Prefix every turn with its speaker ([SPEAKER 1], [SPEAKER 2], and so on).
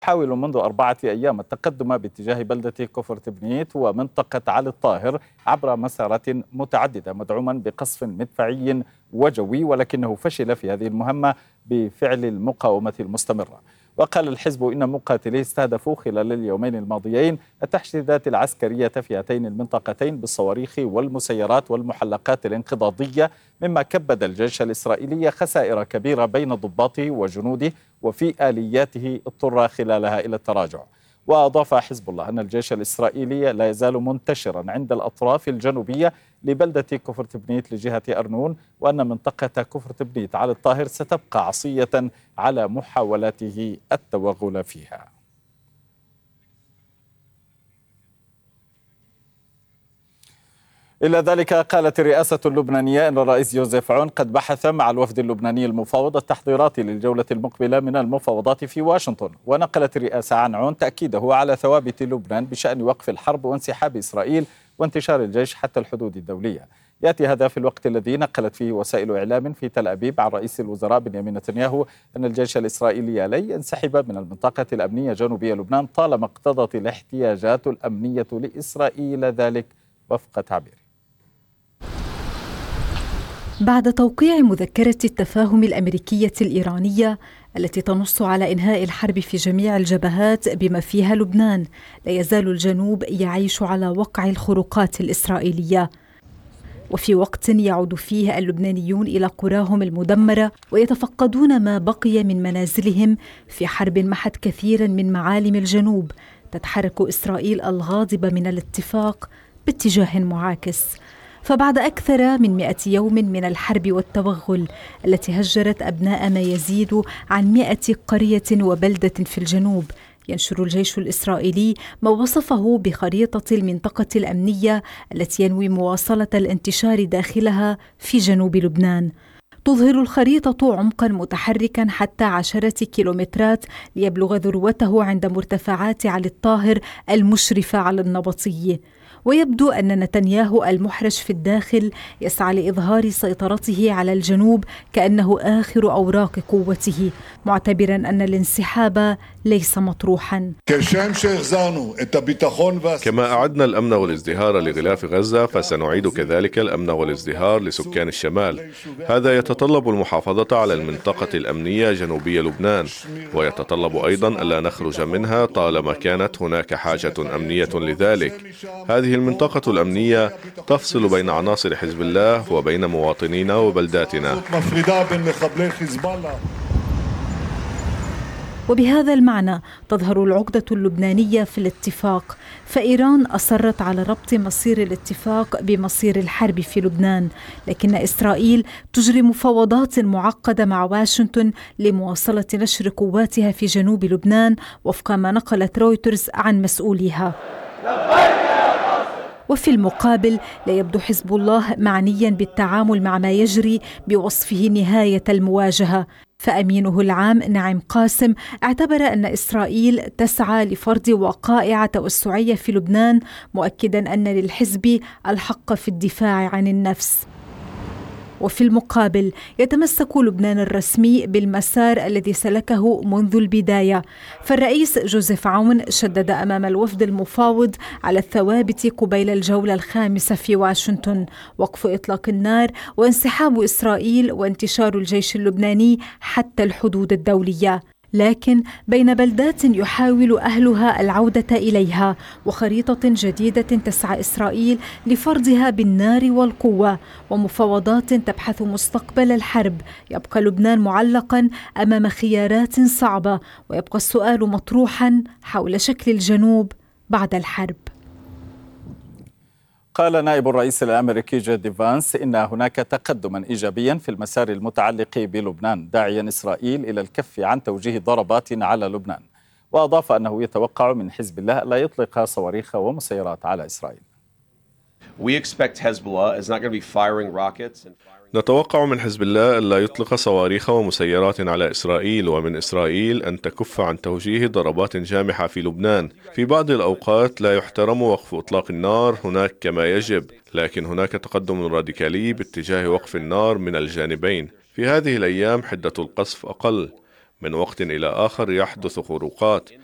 [SPEAKER 1] يحاول منذ 4 أيام التقدم باتجاه بلدة كفر تبنيت ومنطقة علي الطاهر عبر مسارات متعددة مدعوما بقصف مدفعي وجوي، ولكنه فشل في هذه المهمة بفعل المقاومة المستمرة. وقال الحزب إن مقاتليه استهدفوا خلال اليومين الماضيين التحشيدات العسكرية في هاتين المنطقتين بالصواريخ والمسيرات والمحلقات الانقضاضية، مما كبد الجيش الإسرائيلي خسائر كبيرة بين ضباطه وجنوده، وفي آلياته اضطر خلالها إلى التراجع. وأضاف حزب الله أن الجيش الإسرائيلي لا يزال منتشرا عند الأطراف الجنوبية لبلدة كفر تبنيت لجهة أرنون، وأن منطقة كفر تبنيت على الطاهر ستبقى عصية على محاولاته التوغل فيها. إلى ذلك قالت الرئاسة اللبنانية أن الرئيس جوزيف عون قد بحث مع الوفد اللبناني المفاوض التحضيرات للجولة المقبلة من المفاوضات في واشنطن. ونقلت الرئاسة عن عون تأكيده على ثوابت لبنان بشأن وقف الحرب وانسحاب إسرائيل وانتشار الجيش حتى الحدود الدولية. يأتي هذا في الوقت الذي نقلت فيه وسائل إعلام في تل أبيب عن رئيس الوزراء بنيامين نتنياهو أن الجيش الإسرائيلي لن ينسحب من المنطقة الأمنية جنوبية لبنان طالما اقتضت الاحتياجات الأمنية لإسرائيل ذلك وفق تعبيره.
[SPEAKER 2] بعد توقيع مذكرة التفاهم الأمريكية الإيرانية التي تنص على إنهاء الحرب في جميع الجبهات بما فيها لبنان، لا يزال الجنوب يعيش على وقع الخروقات الإسرائيلية، وفي وقت يعود فيه اللبنانيون إلى قراهم المدمرة ويتفقدون ما بقي من منازلهم في حرب محت كثيرا من معالم الجنوب، تتحرك إسرائيل الغاضبة من الاتفاق باتجاه معاكس. فبعد أكثر من 100 يوم من الحرب والتوغل التي هجرت أبناء ما يزيد عن 100 قرية وبلدة في الجنوب، ينشر الجيش الإسرائيلي ما وصفه بخريطة المنطقة الأمنية التي ينوي مواصلة الانتشار داخلها في جنوب لبنان. تظهر الخريطة عمقا متحركا حتى 10 كيلومترات ليبلغ ذروته عند مرتفعات علي الطاهر المشرفة على النبطية. ويبدو أن نتنياهو المحرج في الداخل يسعى لإظهار سيطرته على الجنوب كأنه آخر أوراق قوته، معتبرا أن الانسحاب ليس مطروحا.
[SPEAKER 3] كما أعدنا الأمن والازدهار لغلاف غزة فسنعيد كذلك الأمن والازدهار لسكان الشمال. هذا يتطلب المحافظة على المنطقة الأمنية جنوبي لبنان، ويتطلب أيضا ألا نخرج منها طالما كانت هناك حاجة أمنية لذلك. هذه المنطقة الأمنية تفصل بين عناصر حزب الله وبين مواطنينا وبلداتنا.
[SPEAKER 2] وبهذا المعنى تظهر العقدة اللبنانية في الاتفاق، فإيران أصرت على ربط مصير الاتفاق بمصير الحرب في لبنان، لكن إسرائيل تجري مفاوضات معقدة مع واشنطن لمواصلة نشر قواتها في جنوب لبنان وفق ما نقلت رويترز عن مسؤوليها. وفي المقابل لا يبدو حزب الله معنيا بالتعامل مع ما يجري بوصفه نهاية المواجهة، فأمينه العام نعيم قاسم اعتبر أن إسرائيل تسعى لفرض وقائع توسعية في لبنان، مؤكدا أن للحزب الحق في الدفاع عن النفس. وفي المقابل يتمسك لبنان الرسمي بالمسار الذي سلكه منذ البداية، فالرئيس جوزيف عون شدد أمام الوفد المفاوض على الثوابت قبيل الجولة الخامسة في واشنطن: وقف إطلاق النار وانسحاب إسرائيل وانتشار الجيش اللبناني حتى الحدود الدولية. لكن بين بلدات يحاول أهلها العودة إليها وخريطة جديدة تسعى إسرائيل لفرضها بالنار والقوة ومفاوضات تبحث مستقبل الحرب، يبقى لبنان معلقا أمام خيارات صعبة، ويبقى السؤال مطروحا حول شكل الجنوب بعد الحرب.
[SPEAKER 1] قال نائب الرئيس الأمريكي جيدي فانس إن هناك تقدما إيجابيا في المسار المتعلق بلبنان، داعيا إسرائيل إلى الكف عن توجيه ضربات على لبنان. وأضاف أنه يتوقع من حزب الله لا يطلق صواريخ ومسيرات على إسرائيل.
[SPEAKER 3] نتوقع من حزب الله ألا يطلق صواريخ ومسيرات على إسرائيل، ومن إسرائيل أن تكف عن توجيه ضربات جامحة في لبنان. في بعض الأوقات لا يحترم وقف إطلاق النار هناك كما يجب، لكن هناك تقدم راديكالي باتجاه وقف النار من الجانبين. في هذه الأيام حدة القصف أقل، من وقت إلى آخر يحدث خروقات،